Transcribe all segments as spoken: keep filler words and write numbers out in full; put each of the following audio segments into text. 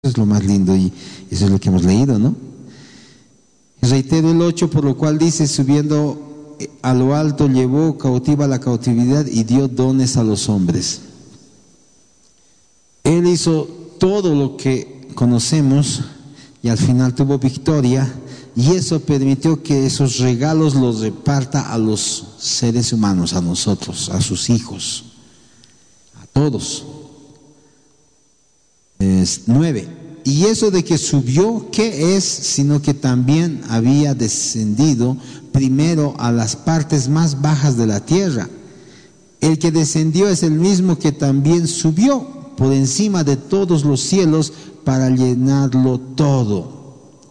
es lo más lindo y eso es lo que hemos leído, ¿no? Reitero el ocho, por lo cual dice, subiendo a lo alto, llevó cautiva la cautividad y dio dones a los hombres. Él hizo todo lo que conocemos y al final tuvo victoria, y eso permitió que esos regalos los reparta a los seres humanos, a nosotros, a sus hijos, a todos. Es nueve. Y eso de que subió, ¿qué es? Sino que también había descendido primero a las partes más bajas de la tierra. El que descendió es el mismo que también subió por encima de todos los cielos para llenarlo todo.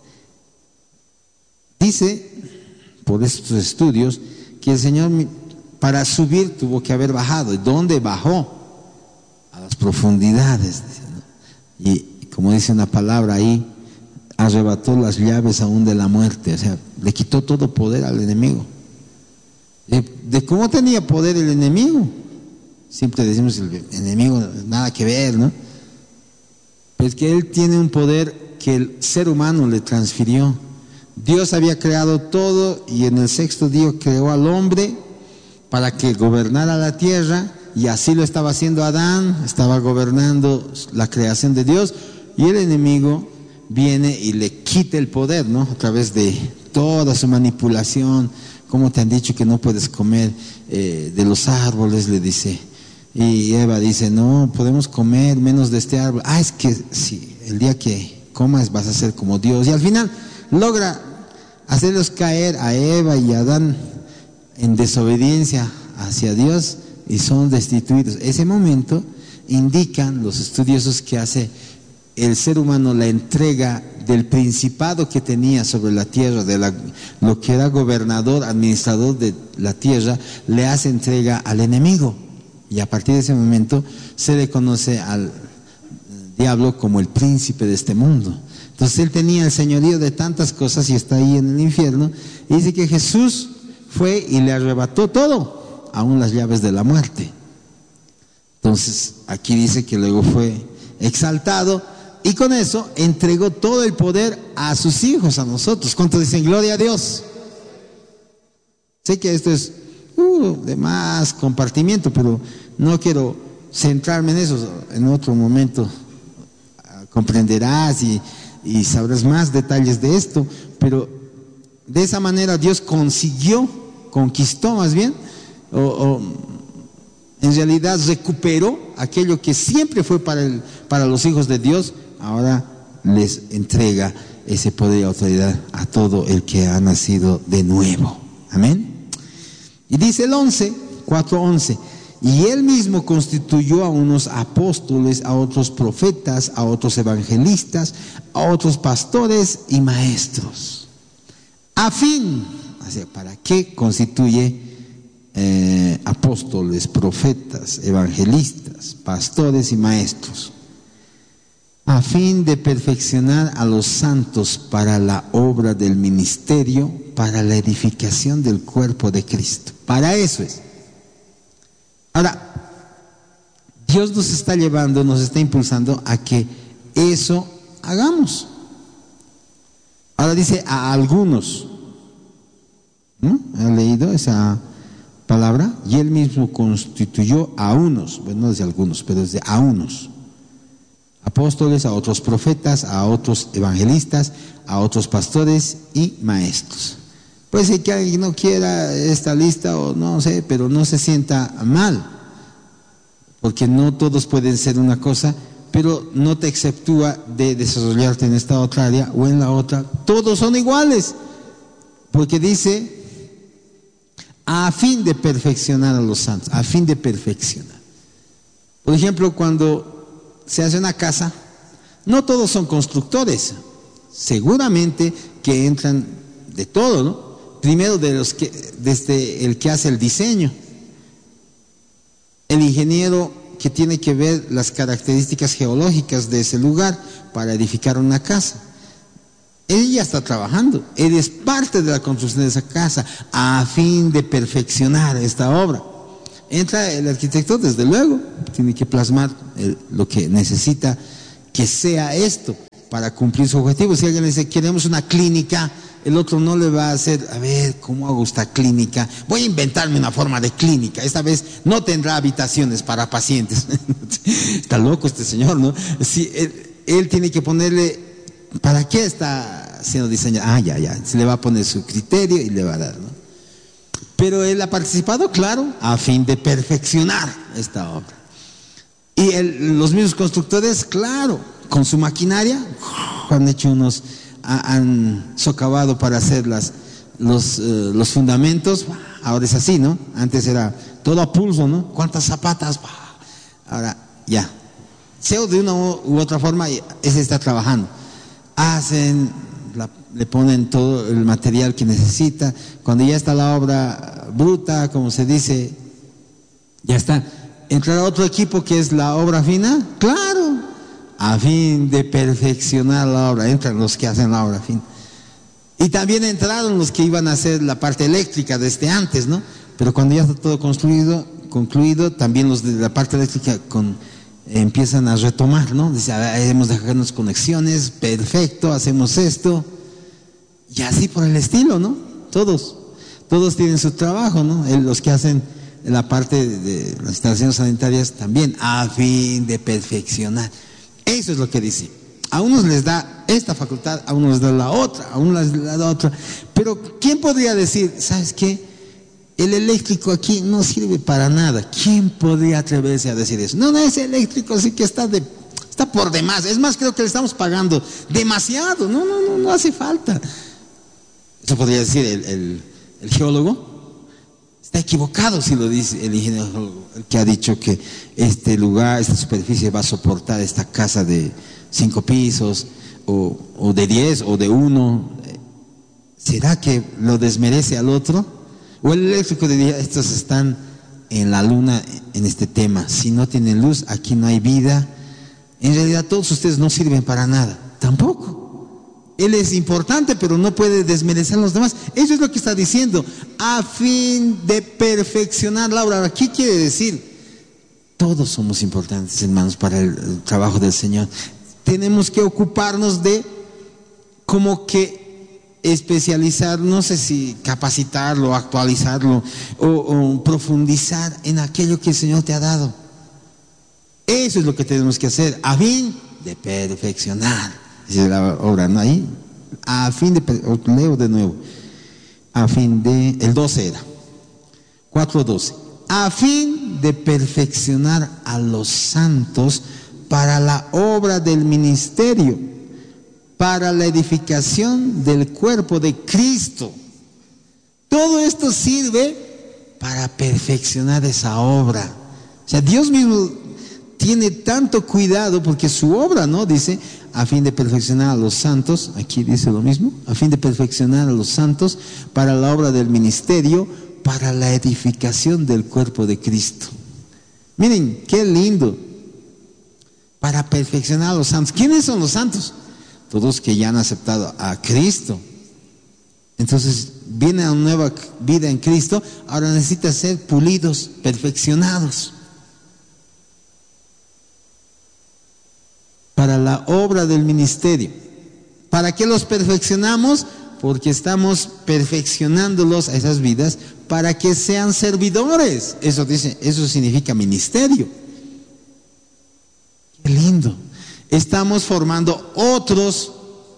Dice, por estos estudios, que el Señor para subir tuvo que haber bajado. ¿Y dónde bajó? A las profundidades. Y como dice una palabra ahí, arrebató las llaves aún de la muerte, o sea, le quitó todo poder al enemigo. ¿De, de cómo tenía poder el enemigo? Siempre decimos el enemigo, nada que ver, ¿no? Pero es que él tiene un poder que el ser humano le transfirió. Dios había creado todo y en el sexto día creó al hombre para que gobernara la tierra, y así lo estaba haciendo Adán, estaba gobernando la creación de Dios. Y el enemigo viene y le quita el poder, ¿no? A través de toda su manipulación. ¿Cómo te han dicho que no puedes comer eh, de los árboles? Le dice. Y Eva dice, no, podemos comer menos de este árbol. Ah, es que sí, el día que comas vas a ser como Dios. Y al final logra hacerlos caer a Eva y a Adán en desobediencia hacia Dios y son destituidos. Ese momento indican los estudiosos que hace el ser humano la entrega del principado que tenía sobre la tierra, de la, lo que era gobernador, administrador de la tierra, le hace entrega al enemigo. Y a partir de ese momento se le conoce al diablo como el príncipe de este mundo. Entonces él tenía el señorío de tantas cosas y está ahí en el infierno. Y dice que Jesús fue y le arrebató todo, aún las llaves de la muerte. Entonces aquí dice que luego fue exaltado y con eso entregó todo el poder a sus hijos, a nosotros. ¿Cuántos dicen gloria a Dios? Sé que esto es uh, de más compartimiento, pero no quiero centrarme en eso. En otro momento uh, comprenderás y, y sabrás más detalles de esto, pero de esa manera Dios consiguió, conquistó más bien, o, o en realidad recuperó aquello que siempre fue para, el, para los hijos de Dios. Ahora les entrega ese poder y autoridad a todo el que ha nacido de nuevo. Amén. Y dice el once, cuatro once, y él mismo constituyó a unos apóstoles, a otros profetas, a otros evangelistas, a otros pastores y maestros. A fin, o sea, ¿para qué constituye eh, apóstoles, profetas, evangelistas, pastores y maestros? A fin de perfeccionar a los santos para la obra del ministerio, para la edificación del cuerpo de Cristo. Para eso es. Ahora, Dios nos está llevando, nos está impulsando a que eso hagamos. Ahora dice a algunos, ¿no? ¿Han leído esa palabra? Y él mismo constituyó a unos, bueno, no es de algunos, pero es de a unos. Apóstoles, a otros profetas, a otros evangelistas, a otros pastores y maestros. Puede ser que alguien no quiera esta lista o no sé, pero no se sienta mal, porque no todos pueden ser una cosa, pero no te exceptúa de desarrollarte en esta otra área o en la otra. Todos son iguales, porque dice a fin de perfeccionar a los santos, a fin de perfeccionar. Por ejemplo, cuando se hace una casa, no todos son constructores, seguramente que entran de todo, ¿no? Primero de los que, desde el que hace el diseño, el ingeniero que tiene que ver las características geológicas de ese lugar para edificar una casa. Él ya está trabajando, él es parte de la construcción de esa casa a fin de perfeccionar esta obra. Entra el arquitecto, desde luego, tiene que plasmar el, lo que necesita que sea esto para cumplir su objetivo. Si alguien le dice, queremos una clínica, el otro no le va a hacer, a ver, ¿cómo hago esta clínica? Voy a inventarme una forma de clínica. Esta vez no tendrá habitaciones para pacientes. Está loco este señor, ¿no? Si él, él tiene que ponerle, ¿para qué está siendo diseñado? Ah, ya, ya, se le va a poner su criterio y le va a dar, ¿no? Pero él ha participado, claro, a fin de perfeccionar esta obra. Y el, los mismos constructores, claro, con su maquinaria, han hecho unos, han socavado para hacer las, los, uh, los fundamentos. Ahora es así, ¿no? Antes era todo a pulso, ¿no? ¿Cuántas zapatas? Ahora ya, sea de una u otra forma, ese está trabajando. Hacen, la, le ponen todo el material que necesita. Cuando ya está la obra bruta, como se dice, ya está. ¿Entrará otro equipo que es la obra fina? Claro, a fin de perfeccionar la obra. Entran los que hacen la obra fina. Y también entraron los que iban a hacer la parte eléctrica desde antes, ¿no? Pero cuando ya está todo construido, concluido, también los de la parte eléctrica con, eh, empiezan a retomar, ¿no? Dice, a ver, hemos de dejarnos conexiones, perfecto, hacemos esto. Y así por el estilo, ¿no? Todos, todos tienen su trabajo, ¿no? Los que hacen la parte de las instalaciones sanitarias también, a fin de perfeccionar. Eso es lo que dice. A unos les da esta facultad, a unos les da la otra, a unos les da la otra. Pero ¿quién podría decir, sabes qué? El eléctrico aquí no sirve para nada. ¿Quién podría atreverse a decir eso? No, no, ese eléctrico sí que está de, está por demás. Es más, creo que le estamos pagando demasiado. No, no, no, no hace falta. Eso podría decir el, el, el geólogo. Está equivocado si lo dice el ingeniero geólogo, el que ha dicho que este lugar, esta superficie va a soportar esta casa de cinco pisos, o, o de diez, o de uno. ¿Será que lo desmerece al otro? O el eléctrico diría, estos están en la luna en este tema. Si no tienen luz, aquí no hay vida. En realidad todos ustedes no sirven para nada. Tampoco. Él es importante, pero no puede desmerecer a los demás. Eso es lo que está diciendo. A fin de perfeccionar la obra. ¿Qué quiere decir? Todos somos importantes, hermanos, para el, el trabajo del Señor. Tenemos que ocuparnos de como que especializar, no sé si capacitarlo, actualizarlo o, o profundizar en aquello que el Señor te ha dado. Eso es lo que tenemos que hacer, a fin de perfeccionar. Esa es la obra, ¿no? Ahí, a fin de, leo de nuevo, a fin de, el doce era, cuatro doce, a fin de perfeccionar a los santos para la obra del ministerio, para la edificación del cuerpo de Cristo. Todo esto sirve para perfeccionar esa obra. O sea, Dios mismo tiene tanto cuidado porque su obra, ¿no? Dice, a fin de perfeccionar a los santos, aquí dice lo mismo, a fin de perfeccionar a los santos para la obra del ministerio, para la edificación del cuerpo de Cristo. Miren, qué lindo. Para perfeccionar a los santos. ¿Quiénes son los santos? Todos que ya han aceptado a Cristo. Entonces, viene a una nueva vida en Cristo, ahora necesita ser pulidos, perfeccionados. Para la obra del ministerio. ¿Para qué los perfeccionamos? Porque estamos perfeccionándolos a esas vidas para que sean servidores. Eso dice, eso significa ministerio. Qué lindo. Estamos formando otros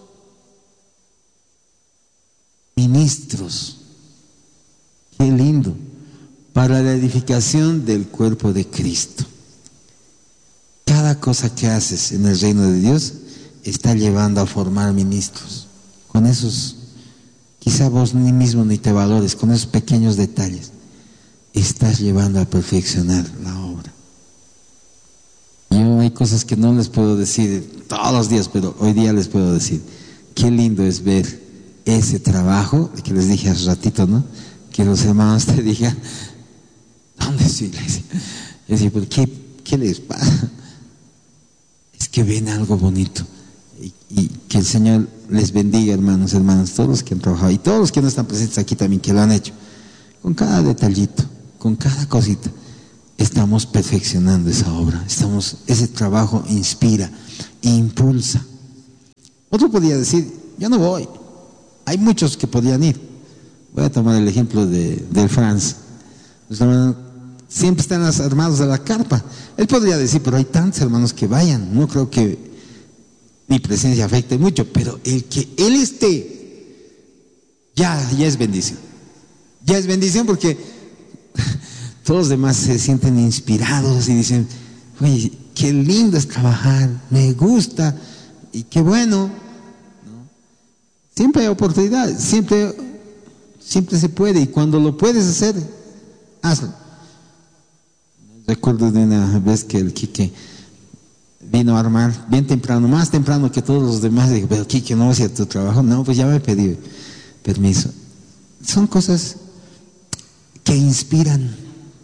ministros. Qué lindo. Para la edificación del cuerpo de Cristo. Cada cosa que haces en el reino de Dios está llevando a formar ministros. Con esos, quizá vos ni mismo ni te valores, con esos pequeños detalles, estás llevando a perfeccionar la obra. Yo hay cosas que no les puedo decir todos los días, pero hoy día les puedo decir, qué lindo es ver ese trabajo, que les dije hace ratito, ¿no? Que los hermanos te digan, ¿dónde es su iglesia? Es decir, ¿por qué, qué les pasa? Es que ven algo bonito. Y, y que el Señor les bendiga, hermanos, hermanas, todos los que han trabajado y todos los que no están presentes aquí también, que lo han hecho. Con cada detallito, con cada cosita, estamos perfeccionando esa obra. Estamos, ese trabajo inspira. impulsa. Otro podría decir, yo no voy. Hay muchos que podrían ir. Voy a tomar el ejemplo de, del Franz. Los hermanos siempre están armados de la carpa. Él podría decir, pero hay tantos hermanos que vayan. No creo que mi presencia afecte mucho, pero el que él esté, ya, ya es bendición. Ya es bendición porque todos los demás se sienten inspirados y dicen, oye, qué lindo es trabajar, me gusta y qué bueno. ¿No? Siempre hay oportunidades, siempre, siempre se puede, y cuando lo puedes hacer, hazlo. Recuerdo de una vez que el Quique vino a armar bien temprano, más temprano que todos los demás. Dije, pero Quique, ¿no vas a tu trabajo? No, pues ya me pedí permiso. Son cosas que inspiran.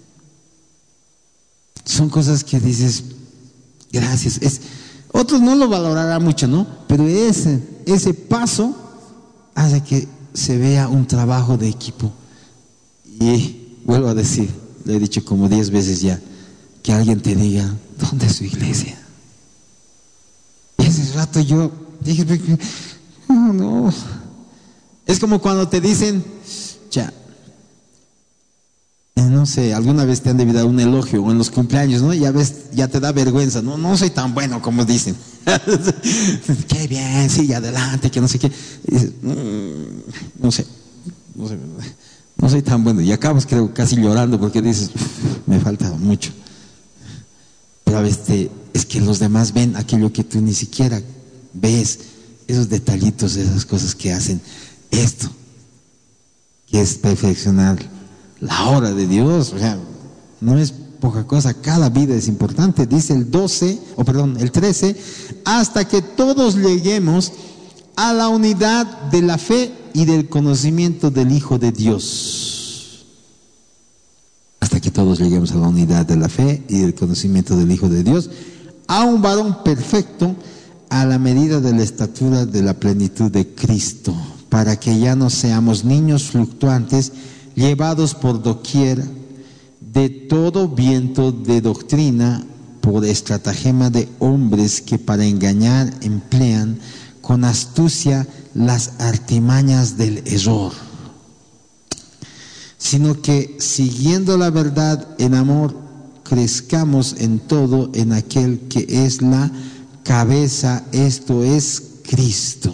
Son cosas que dices, gracias. Es, otros no lo valorarán mucho, ¿no? Pero ese, ese paso hace que se vea un trabajo de equipo. Y vuelvo a decir, le he dicho como diez veces ya, que alguien te diga, ¿dónde es su iglesia? Y ese rato yo dije, no, no. Es como cuando te dicen, ya, no sé, alguna vez te han debido dar un elogio o en los cumpleaños, ¿no? Ya ves, ya te da vergüenza, no, no soy tan bueno como dicen. Qué bien, sigue adelante, que no sé qué. Y dices, mm, no sé, no sé, no soy tan bueno. Y acabas, creo, casi llorando porque dices, me falta mucho. Pero a veces es que los demás ven aquello que tú ni siquiera ves, esos detallitos, esas cosas que hacen esto, que es perfeccionar la obra de Dios. O sea, no es poca cosa, cada vida es importante. Dice el doce, o perdón, el trece, hasta que todos lleguemos a la unidad de la fe y del conocimiento del Hijo de Dios. Hasta que todos lleguemos a la unidad de la fe y del conocimiento del Hijo de Dios, a un varón perfecto, a la medida de la estatura de la plenitud de Cristo, para que ya no seamos niños fluctuantes, llevados por doquier de todo viento de doctrina, por estratagema de hombres que para engañar emplean con astucia las artimañas del error, sino que siguiendo la verdad en amor, crezcamos en todo en aquel que es la cabeza, esto es Cristo.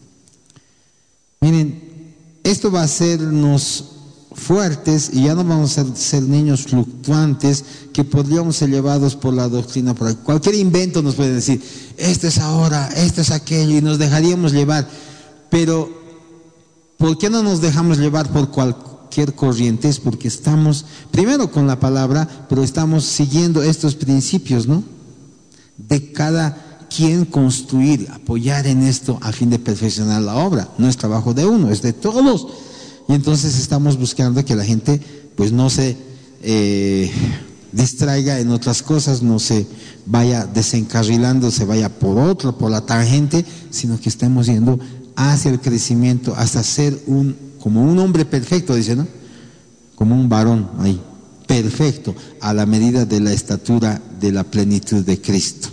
Miren, esto va a hacernos fuertes y ya no vamos a ser niños fluctuantes que podríamos ser llevados por la doctrina, por cualquier invento nos puede decir, esto es ahora, esto es aquello, y nos dejaríamos llevar. Pero ¿por qué no nos dejamos llevar por cualquier corriente? Es porque estamos primero con la palabra, pero estamos siguiendo estos principios, ¿no? De cada quien construir, apoyar en esto a fin de perfeccionar la obra. No es trabajo de uno, es de todos. Y entonces estamos buscando que la gente pues no se eh, distraiga en otras cosas, no se vaya desencarrilando, se vaya por otro, por la tangente, sino que estemos yendo hacia el crecimiento, hasta ser un, como un hombre perfecto, dice, ¿no? Como un varón ahí, perfecto, a la medida de la estatura de la plenitud de Cristo.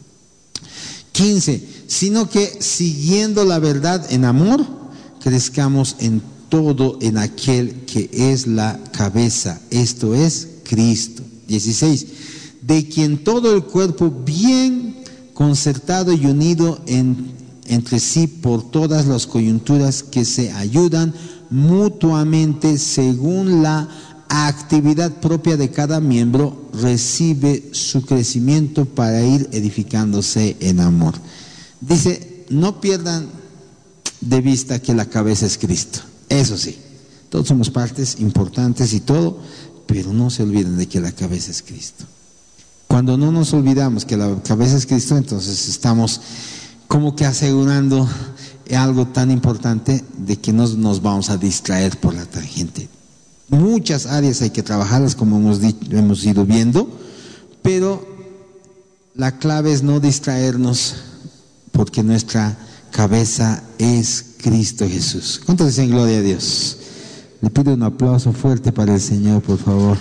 quince, sino que siguiendo la verdad en amor, crezcamos en todo en aquel que es la cabeza, esto es Cristo. dieciséis, de quien todo el cuerpo bien concertado y unido en, entre sí por todas las coyunturas que se ayudan mutuamente según la actividad propia de cada miembro, recibe su crecimiento para ir edificándose en amor. Dice, no pierdan de vista que la cabeza es Cristo. Eso sí, todos somos partes importantes y todo, pero no se olviden de que la cabeza es Cristo. Cuando no nos olvidamos que la cabeza es Cristo, entonces estamos como que asegurando algo tan importante de que no nos vamos a distraer por la tangente. Muchas áreas hay que trabajarlas, como hemos, dicho, hemos ido viendo, pero la clave es no distraernos porque nuestra cabeza es Cristo Jesús. ¿Cuántos dicen gloria a Dios? Le pido un aplauso fuerte para el Señor, por favor.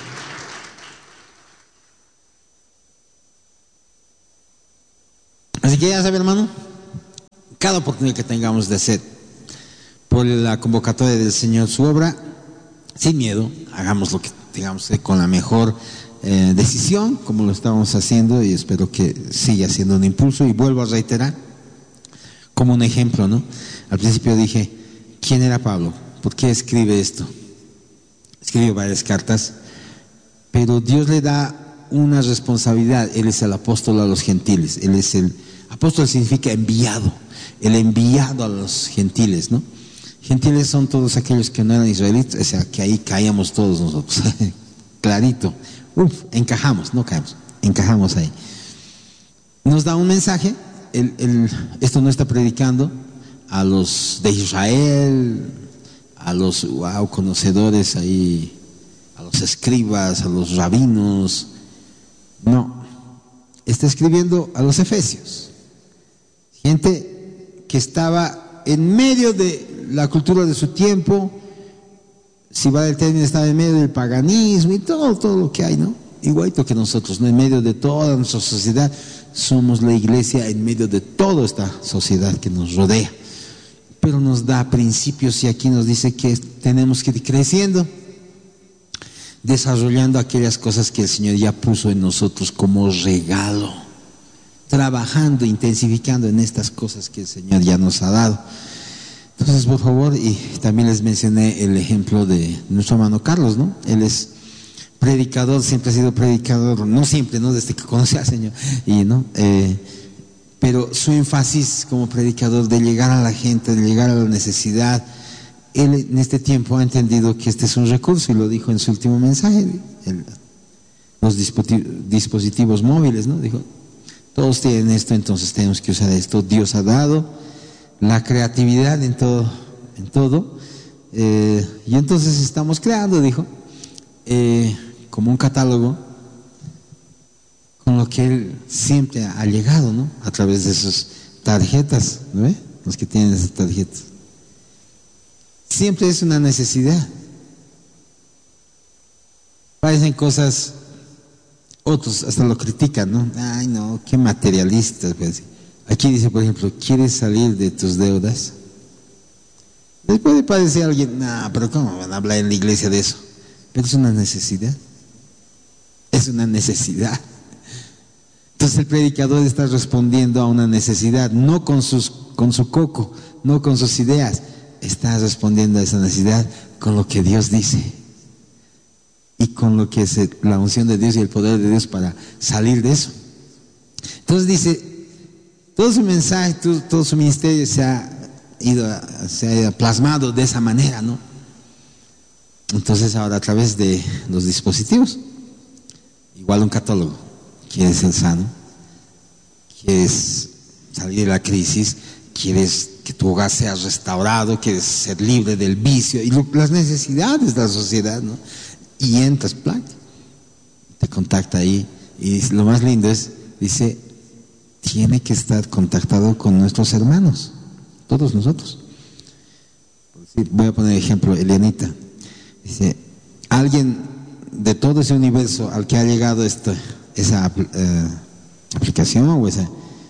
Así que ya sabe, hermano, cada oportunidad que tengamos de hacer por la convocatoria del Señor su obra, sin miedo, hagamos lo que tengamos con la mejor eh, decisión, como lo estamos haciendo, y espero que siga siendo un impulso. Y vuelvo a reiterar, como un ejemplo, ¿no? Al principio dije, ¿quién era Pablo? ¿Por qué escribe esto? Escribió varias cartas, pero Dios le da una responsabilidad. Él es el apóstol a los gentiles. Él es el apóstol, significa enviado, el enviado a los gentiles, ¿no? Gentiles son todos aquellos que no eran israelitas, o sea, que ahí caíamos todos nosotros, clarito. Uf, encajamos, no caemos, encajamos ahí. Nos da un mensaje. El, el, esto no está predicando a los de Israel, a los wow, conocedores ahí, a los escribas, a los rabinos. No, está escribiendo a los efesios, gente que estaba en medio de la cultura de su tiempo. Si va el término, estaba en medio del paganismo y todo, todo lo que hay, ¿no? Igualito que nosotros, ¿no? En medio de toda nuestra sociedad, somos la iglesia en medio de toda esta sociedad que nos rodea. Pero nos da principios, y aquí nos dice que tenemos que ir creciendo, desarrollando aquellas cosas que el Señor ya puso en nosotros como regalo, trabajando, intensificando en estas cosas que el Señor ya nos ha dado. Entonces, por favor, y también les mencioné el ejemplo de nuestro hermano Carlos, ¿no? Él es predicador, siempre ha sido predicador, no siempre, ¿no? Desde que conoce al Señor, y no, eh, pero su énfasis como predicador de llegar a la gente, de llegar a la necesidad, él en este tiempo ha entendido que este es un recurso, y lo dijo en su último mensaje, el, los dispositivos móviles, ¿no? Dijo, todos tienen esto, entonces tenemos que usar esto. Dios ha dado la creatividad en todo, en todo, eh, y entonces estamos creando, dijo, eh, como un catálogo con lo que él siempre ha llegado, ¿no? A través de sus tarjetas, ¿no ve? Los que tienen esas tarjetas. Siempre es una necesidad. Parecen cosas, otros hasta lo critican, ¿no? Ay, no, qué materialistas, pues. Aquí dice, por ejemplo, ¿quieres salir de tus deudas? Les puede parecer a alguien, no, pero ¿cómo van a hablar en la iglesia de eso? Pero es una necesidad. Es una necesidad. Entonces el predicador está respondiendo a una necesidad, no con sus, con su coco, no con sus ideas. Está respondiendo a esa necesidad con lo que Dios dice y con lo que es la unción de Dios y el poder de Dios para salir de eso. Entonces dice, todo su mensaje, todo, todo su ministerio se ha ido, a, se ha ido plasmado de esa manera, ¿no? Entonces ahora a través de los dispositivos, igual un catálogo. ¿Quieres ser sano? ¿Quieres salir de la crisis? ¿Quieres que tu hogar sea restaurado? ¿Quieres ser libre del vicio? Y lo, las necesidades de la sociedad, ¿no? Y entras, plan, te contacta ahí. Y lo más lindo es, dice, tiene que estar contactado con nuestros hermanos, todos nosotros. Voy a poner ejemplo, Elianita. Dice, alguien de todo ese universo al que ha llegado esta, esa eh, aplicación o esa,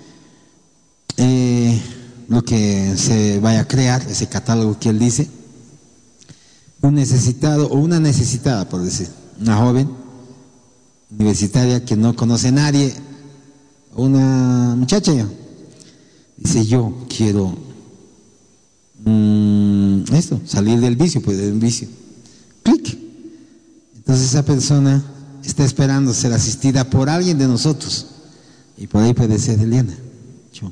eh, lo que se vaya a crear, ese catálogo que él dice, un necesitado o una necesitada, por decir, una joven universitaria que no conoce a nadie, una muchacha ya, dice, yo quiero mmm, esto, salir del vicio, pues del vicio. Clic. Entonces esa persona está esperando ser asistida por alguien de nosotros, y por ahí puede ser Eliana, yo.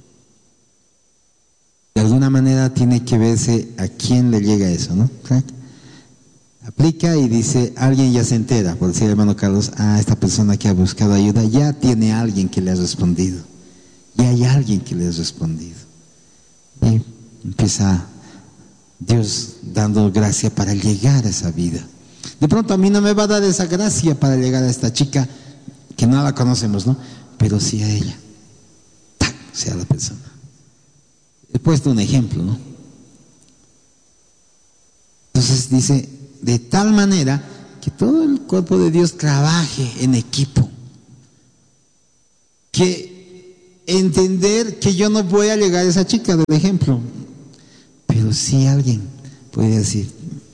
De alguna manera tiene que verse a quién le llega eso, ¿no? Aplica y dice, alguien ya se entera, por decir hermano Carlos, ah, esta persona que ha buscado ayuda ya tiene a alguien que le ha respondido, ya hay alguien que le ha respondido, y empieza Dios dando gracia para llegar a esa vida. De pronto a mí no me va a dar esa gracia para llegar a esta chica que no la conocemos, ¿no? Pero sí a ella, ¡tac!, sea la persona. He puesto un ejemplo, ¿no? Entonces dice, de tal manera que todo el cuerpo de Dios trabaje en equipo, que entender que yo no voy a llegar a esa chica del ejemplo, pero sí alguien puede decir,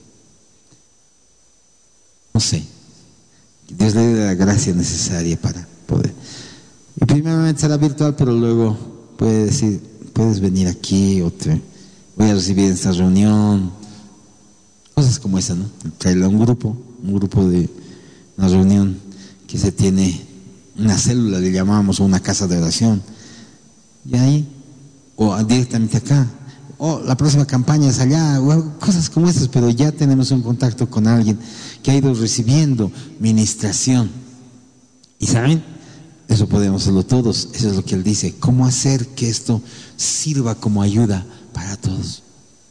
no sé, Dios le dé la gracia necesaria para poder. Y primeramente será virtual, pero luego puede decir, puedes venir aquí o te voy a recibir en esta reunión, cosas como esa, ¿no? Traerle a un grupo, un grupo de una reunión que se tiene, una célula le llamamos, o una casa de oración, y ahí, o directamente acá, o la próxima campaña es allá, o cosas como esas, pero ya tenemos un contacto con alguien que ha ido recibiendo ministración. ¿Y saben? Eso podemos hacerlo todos. Eso es lo que él dice. ¿Cómo hacer que esto sirva como ayuda para todos?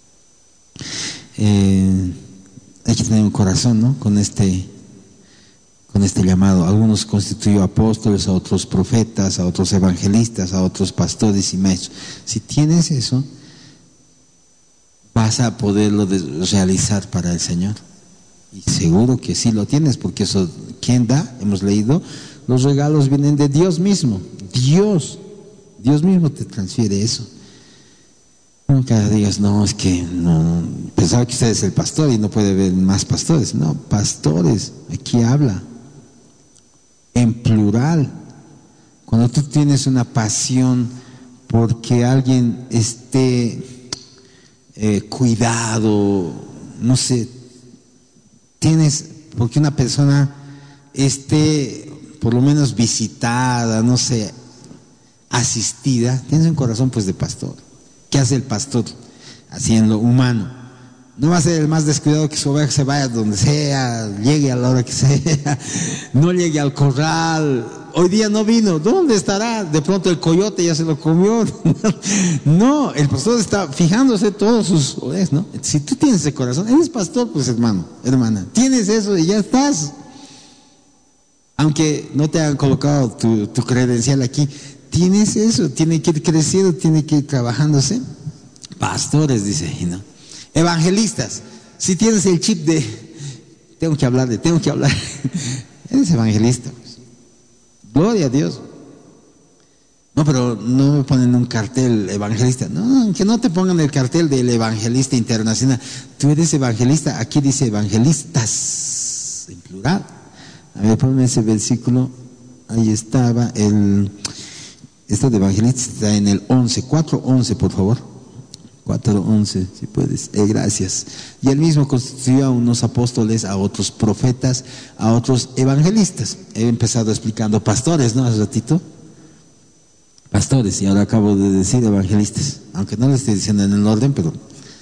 Eh, hay que tener un corazón, ¿no? Con este, con este llamado. Algunos constituyó apóstoles, a otros profetas, a otros evangelistas, a otros pastores y maestros. Si tienes eso, vas a poderlo realizar para el Señor. Y seguro que sí lo tienes, porque eso, ¿quién da? Hemos leído, los regalos vienen de Dios mismo. Dios, Dios mismo te transfiere eso. Nunca digas, no, es que no, pensaba que usted es el pastor y no puede haber más pastores. No, pastores, aquí habla en plural. Cuando tú tienes una pasión porque alguien esté eh, cuidado, no sé, tienes, porque una persona esté por lo menos visitada, no sé, asistida, tienes un corazón pues de pastor. ¿Qué hace el pastor? Así en lo humano. No va a ser el más descuidado, que su oveja se vaya donde sea, llegue a la hora que sea, no llegue al corral. Hoy día no vino, ¿dónde estará? De pronto el coyote ya se lo comió. No, el pastor está fijándose todos sus ovejas, ¿no? Si tú tienes ese corazón, eres pastor, pues hermano, hermana, tienes eso y ya estás. Aunque no te hayan colocado tu, tu credencial aquí, tienes eso, tiene que ir creciendo, tiene que ir trabajándose. Pastores, dice ahí, ¿no? Evangelistas, si tienes el chip de tengo que hablar, de tengo que hablar, eres evangelista, pues. Gloria a Dios. No, pero no me ponen un cartel evangelista. No, que no te pongan el cartel del evangelista internacional. Tú eres evangelista, aquí dice evangelistas, en plural. A ver, ponme ese versículo, ahí estaba, el esto de evangelista está en el once, cuatro once, por favor. cuatro once, si puedes. Eh, gracias. Y él mismo constituyó a unos apóstoles, a otros profetas, a otros evangelistas. He empezado explicando pastores, ¿no? Hace ratito. Pastores, y ahora acabo de decir evangelistas. Aunque no lo estoy diciendo en el orden, pero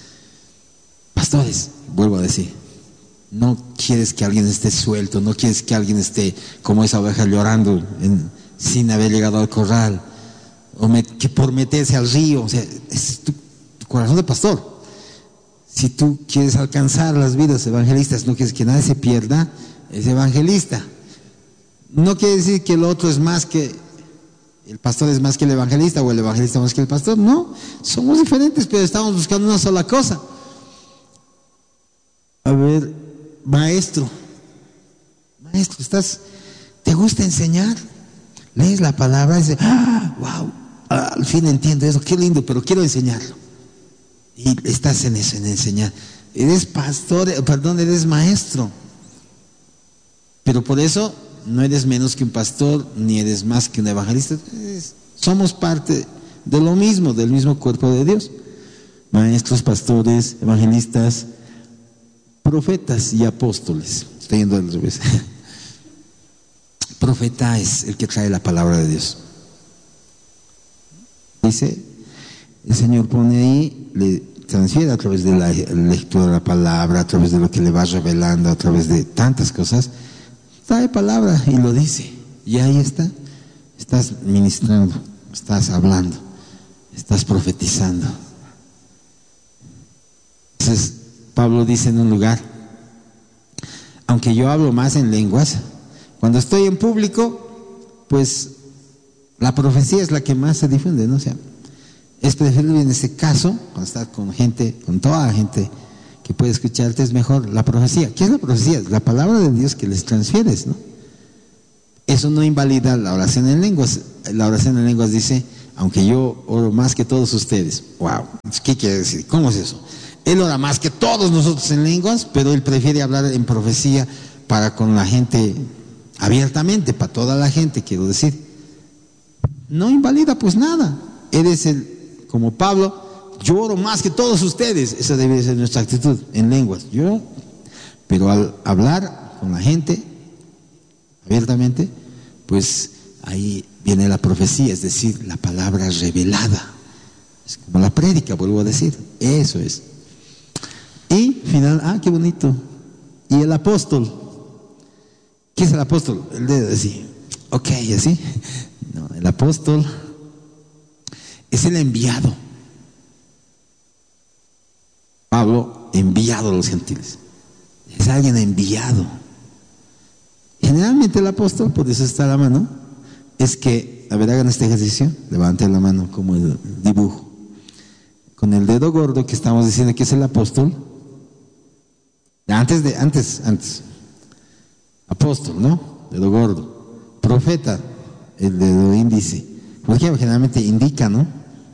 pastores, vuelvo a decir. No quieres que alguien esté suelto, no quieres que alguien esté como esa oveja llorando en, sin haber llegado al corral, o me, que por meterse al río. O sea, es tu, tu corazón de pastor. Si tú quieres alcanzar las vidas evangelistas, no quieres que nadie se pierda, es evangelista. No quiere decir que el otro es más que, el pastor es más que el evangelista, o el evangelista más que el pastor. No, somos diferentes, pero estamos buscando una sola cosa. A ver, maestro, maestro, estás, ¿te gusta enseñar? Lees la palabra y dices, ah, wow, al fin entiendo eso, qué lindo, pero quiero enseñarlo. Y estás en eso, en enseñar. Eres pastor, perdón, eres maestro. Pero por eso no eres menos que un pastor, ni eres más que un evangelista. Somos parte de lo mismo, del mismo cuerpo de Dios. Maestros, pastores, evangelistas, profetas y apóstoles. Estoy yendo al revés. Profeta es el que trae la palabra de Dios. Dice, el Señor pone ahí, le transfiere a través de la lectura de la palabra, a través de lo que le va revelando, a través de tantas cosas, trae palabra y lo dice. Y ahí está, estás ministrando, estás hablando, estás profetizando. Entonces, Pablo dice en un lugar, aunque yo hablo más en lenguas, cuando estoy en público, pues la profecía es la que más se difunde, ¿no? O sea, es preferible en ese caso, cuando estás con gente, con toda la gente que puede escucharte, es mejor la profecía. ¿Qué es la profecía? La palabra de Dios que les transfieres, ¿no? Eso no invalida la oración en lenguas. La oración en lenguas dice, aunque yo oro más que todos ustedes. Wow, ¿qué quiere decir? ¿Cómo es eso? Él ora más que todos nosotros en lenguas, pero él prefiere hablar en profecía para con la gente abiertamente, para toda la gente, quiero decir. No invalida pues nada. Él es el, como Pablo, yo oro más que todos ustedes. Esa debe ser nuestra actitud en lenguas. Yo, pero al hablar con la gente abiertamente, pues ahí viene la profecía, es decir, la palabra revelada. Es como la prédica, vuelvo a decir. Eso es. Y final, ah, qué bonito. Y el apóstol. ¿Qué es el apóstol? El dedo así. Ok, así. No, el apóstol es el enviado. Pablo, enviado a los gentiles. Es alguien enviado. Generalmente el apóstol, por eso está la mano, es que, a ver, hagan este ejercicio, levanten la mano como el dibujo. Con el dedo gordo que estamos diciendo que es el apóstol. Antes de, antes, antes. Apóstol, ¿no? Dedo gordo. Profeta, el dedo índice. Porque generalmente indica, ¿no?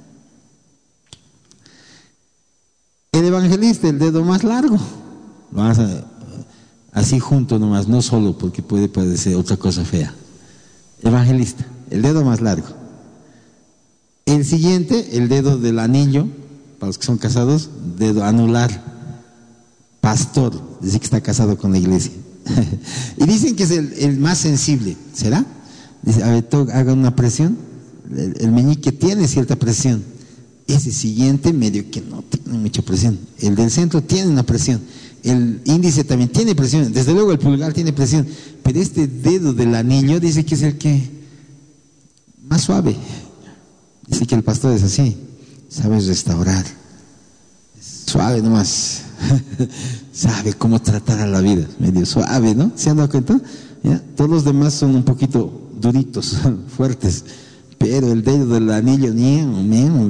El evangelista, el dedo más largo. Lo vas a, así junto nomás, no solo porque puede parecer otra cosa fea. Evangelista, el dedo más largo. El siguiente, el dedo del anillo, para los que son casados, dedo anular. Pastor, dice que está casado con la iglesia. Y dicen que es el, el más sensible. ¿Será? Dice, a ver, tú haga una presión. El, el meñique tiene cierta presión. Ese siguiente medio que no tiene mucha presión. El del centro tiene una presión. El índice también tiene presión. Desde luego el pulgar tiene presión. Pero este dedo del anillo dice que es el que más suave. Dice que el pastor es así. Sabe restaurar. Suave nomás. Sabe cómo tratar a la vida, medio suave, ¿no? ¿Se han dado cuenta? ¿Ya? Todos los demás son un poquito duritos, fuertes, pero el dedo del anillo, ni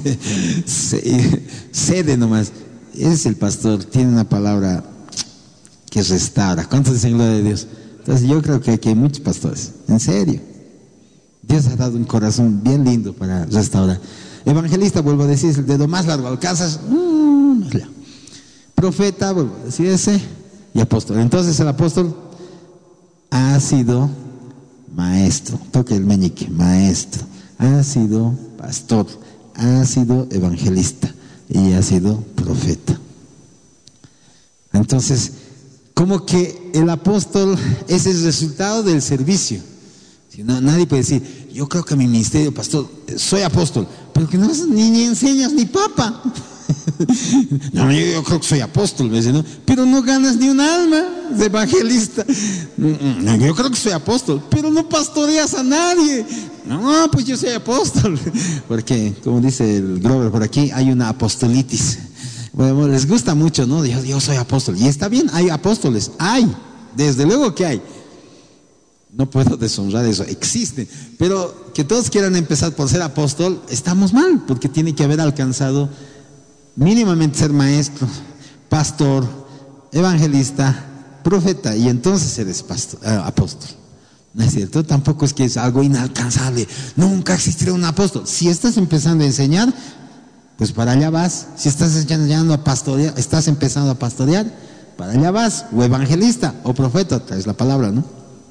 cede nomás. Ese es el pastor, tiene una palabra que restaura. ¿Cuántos dicen gloria de Dios? Entonces yo creo que aquí hay muchos pastores, en serio. Dios ha dado un corazón bien lindo para restaurar. Evangelista, vuelvo a decir, es el dedo más largo, alcanzas. Mmm, Profeta, vuelvo a decir ese, y apóstol. Entonces el apóstol ha sido maestro, toque el meñique, maestro, ha sido pastor, ha sido evangelista y ha sido profeta. Entonces, como que el apóstol es el resultado del servicio. Si no, nadie puede decir, yo creo que mi ministerio, pastor, soy apóstol, pero que no ni, ni enseñas ni papa. No, yo, yo creo que soy apóstol, me dice, ¿no? Pero no ganas ni un alma de evangelista. No, yo creo que soy apóstol, pero no pastoreas a nadie. No, pues yo soy apóstol. Porque, como dice el Grover por aquí, hay una apostolitis. Bueno, les gusta mucho, ¿no? Yo, yo soy apóstol. Y está bien, hay apóstoles, hay, desde luego que hay. No puedo deshonrar eso, existe. Pero que todos quieran empezar por ser apóstol, estamos mal, porque tiene que haber alcanzado mínimamente ser maestro, pastor, evangelista, profeta, y entonces eres pastor, eh, apóstol. ¿No es cierto? Tampoco es que es algo inalcanzable. Nunca existirá un apóstol. Si estás empezando a enseñar, pues para allá vas. Si estás enseñando a pastorear, estás empezando a pastorear, para allá vas. O evangelista, o profeta, traes la palabra, ¿no?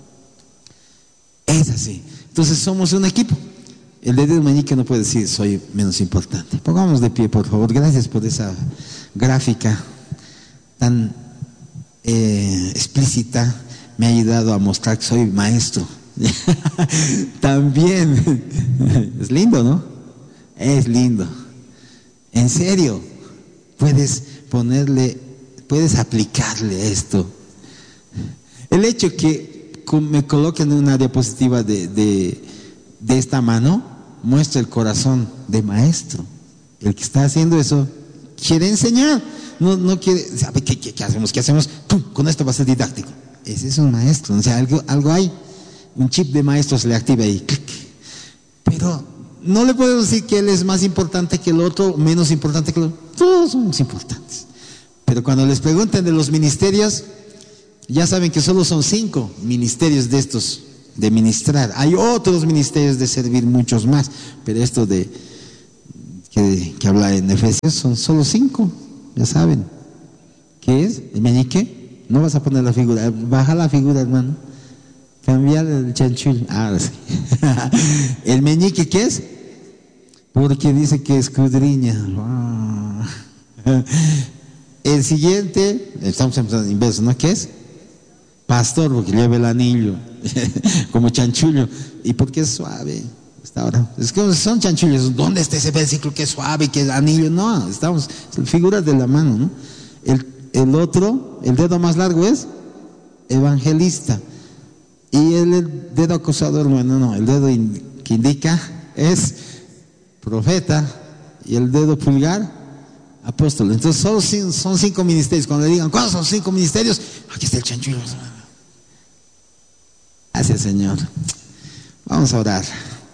Es así. Entonces somos un equipo. El dedo meñique no puede decir soy menos importante. Pongamos de pie, por favor. Gracias por esa gráfica tan eh, explícita. Me ha ayudado a mostrar que soy maestro. También. Es lindo, ¿no? Es lindo. En serio. Puedes ponerle, puedes aplicarle esto. El hecho que me coloquen en una diapositiva de, de, de esta mano muestra el corazón de maestro. El que está haciendo eso quiere enseñar, no, no quiere, ¿sabe qué, qué, qué hacemos? ¿Qué hacemos? ¡Pum! Con esto va a ser didáctico. Ese es un maestro, o sea, algo, algo hay, un chip de maestro se le activa ahí, clic. Pero no le puedo decir que él es más importante que el otro, menos importante que el otro. Todos somos importantes. Pero cuando les pregunten de los ministerios, ya saben que solo son cinco ministerios de estos de ministrar. Hay otros ministerios de servir, muchos más, pero esto de que, que habla en Efesios son solo cinco, ya saben. ¿Qué es? ¿El meñique? No vas a poner la figura, baja la figura, hermano. Cambiar el chanchul. Ah, sí. ¿El meñique qué es? Porque dice que escudriña. Wow. El siguiente, estamos empezando inverso, ¿no? ¿Qué es? Pastor, porque lleva el anillo, como chanchullo. ¿Y por qué es suave? Hasta ahora. Es que son chanchullos. ¿Dónde está ese versículo que es suave, que es anillo? No, estamos, figuras de la mano, ¿no? El, el otro, el dedo más largo es evangelista. Y el, el dedo acusador, bueno, no, el dedo in, que indica es profeta. Y el dedo pulgar, apóstol. Entonces solo son cinco ministerios. Cuando le digan, ¿cuáles son cinco ministerios? Aquí está el chanchullo. Gracias, Señor. Vamos a orar.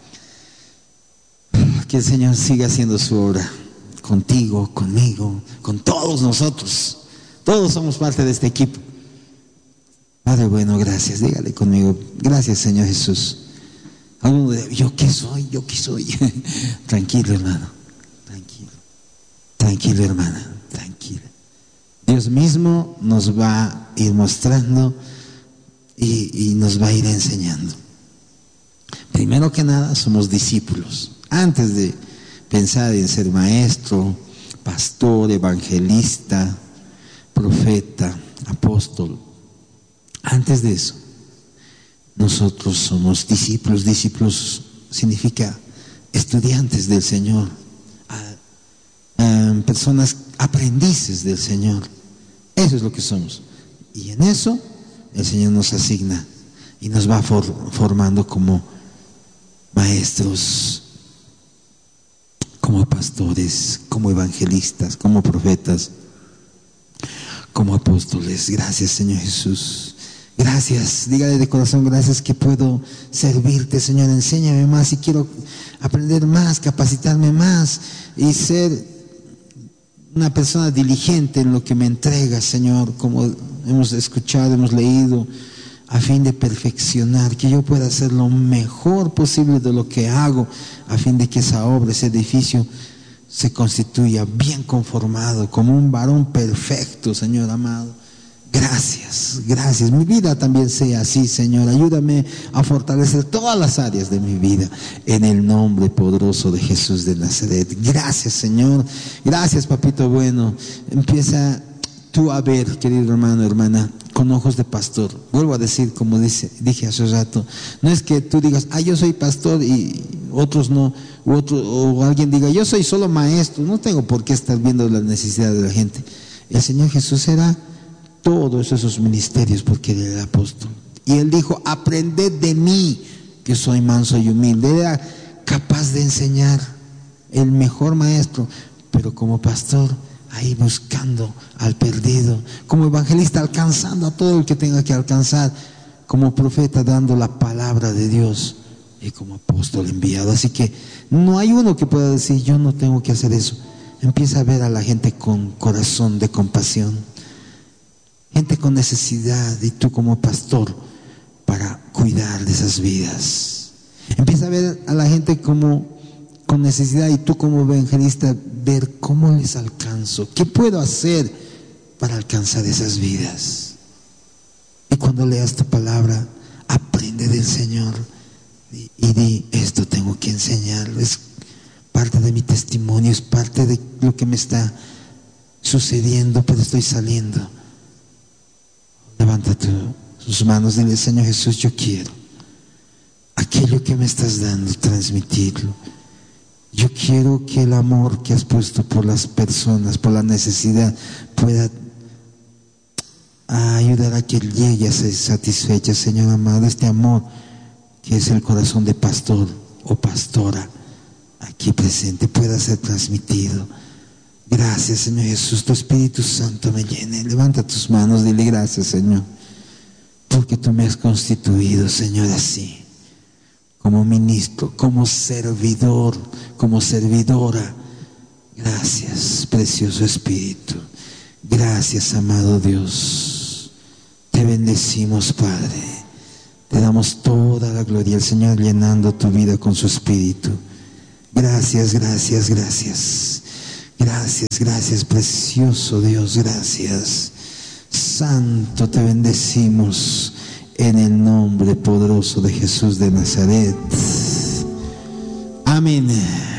Que el Señor siga haciendo su obra contigo, conmigo, con todos nosotros. Todos somos parte de este equipo. Padre bueno, gracias. Dígale conmigo, gracias, Señor Jesús. Alguno de, ¿yo qué soy? ¿Yo qué soy? Tranquilo, hermano. Tranquilo. Tranquilo, hermana. Tranquila. Dios mismo nos va a ir mostrando y, y nos va a ir enseñando. Primero que nada, somos discípulos. Antes de pensar en ser maestro, pastor, evangelista, profeta, apóstol, antes de eso, nosotros somos discípulos. Discípulos significa estudiantes del Señor, personas aprendices del Señor. Eso es lo que somos. Y en eso el Señor nos asigna y nos va for, formando como maestros, como pastores, como evangelistas, como profetas, como apóstoles. Gracias, Señor Jesús. Gracias, dígale de corazón, gracias que puedo servirte, Señor. Enséñame más y quiero aprender más, capacitarme más y ser una persona diligente en lo que me entrega, Señor, como hemos escuchado, hemos leído, a fin de perfeccionar, que yo pueda hacer lo mejor posible de lo que hago, a fin de que esa obra, ese edificio se constituya bien conformado, como un varón perfecto, Señor amado. Gracias, gracias. Mi vida también sea así, Señor. Ayúdame a fortalecer todas las áreas de mi vida en el nombre poderoso de Jesús de Nazaret. Gracias, Señor. Gracias, papito bueno. Empieza tú a ver, querido hermano, hermana, con ojos de pastor. Vuelvo a decir, como dice, dije hace rato, no es que tú digas, ah, yo soy pastor y otros no, u otro, o alguien diga, yo soy solo maestro. No tengo por qué estar viendo las necesidades de la gente. El Señor Jesús era todos esos ministerios porque él era apóstol. Y él dijo, aprended de mí, que soy manso y humilde. Él era capaz de enseñar, el mejor maestro, pero como pastor, ahí buscando al perdido, como evangelista alcanzando a todo el que tenga que alcanzar, como profeta dando la palabra de Dios y como apóstol enviado. Así que no hay uno que pueda decir, yo no tengo que hacer eso. Empieza a ver a la gente con corazón de compasión, gente con necesidad, y tú como pastor para cuidar de esas vidas. Empieza a ver a la gente como con necesidad, y tú como evangelista ver cómo les alcanzo, qué puedo hacer para alcanzar esas vidas. Y cuando leas tu palabra, aprende del Señor y, y di, esto tengo que enseñar, es parte de mi testimonio, es parte de lo que me está sucediendo, pero estoy saliendo. Levanta tu, tus manos, dile, Señor Jesús, yo quiero aquello que me estás dando, transmitirlo. Yo quiero que el amor que has puesto por las personas, por la necesidad, pueda ayudar a que llegue a ser satisfecha, Señor amado. Este amor que es el corazón de pastor o pastora aquí presente pueda ser transmitido. Gracias, Señor Jesús, tu Espíritu Santo me llene. Levanta tus manos, dile gracias, Señor, porque tú me has constituido, Señor, así, como ministro, como servidor, como servidora. Gracias, precioso Espíritu. Gracias, amado Dios. Te bendecimos, Padre. Te damos toda la gloria, el Señor llenando tu vida con su Espíritu. Gracias, gracias, gracias. Gracias, gracias, precioso Dios, gracias. Santo, te bendecimos en el nombre poderoso de Jesús de Nazaret. Amén.